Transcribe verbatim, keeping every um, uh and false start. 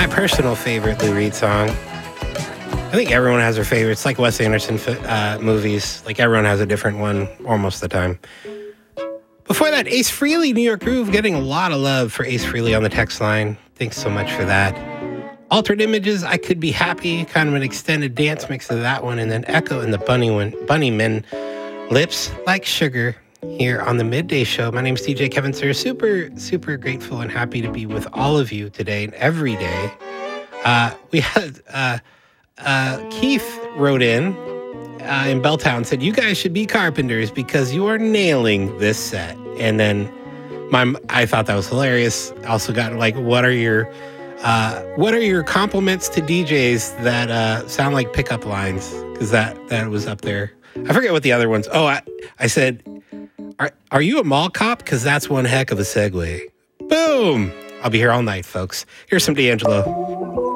personal favorite Lou Reed song. I think everyone has their favorite. It's like Wes Anderson uh, movies. Like everyone has a different one almost the time. Before that, Ace Frehley, New York Groove, getting a lot of love for Ace Frehley on the text line. Thanks so much for that. Altered Images, I Could Be Happy, kind of an extended dance mix of that one. And then Echo and the Bunny one, Bunnymen, Lips Like Sugar, here on the Midday Show. My name's D J Kevin Sir. Super, super grateful and happy to be with all of you today and every day. Uh, we had uh, uh, Keith wrote in uh, in Belltown, said, you guys should be carpenters because you are nailing this set. And then my I thought that was hilarious. Also got like, what are your uh, what are your compliments to D Js that uh, sound like pickup lines? Because that that was up there. I forget what the other ones. Oh, I I said, are are you a mall cop? Because that's one heck of a segue. Boom! I'll be here all night, folks. Here's some D'Angelo.